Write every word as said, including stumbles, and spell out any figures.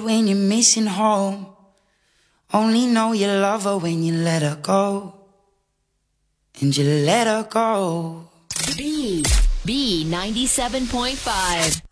when you're missing home. Only know you love her when you let her go. And you let her go. B, B ninety-seven point five.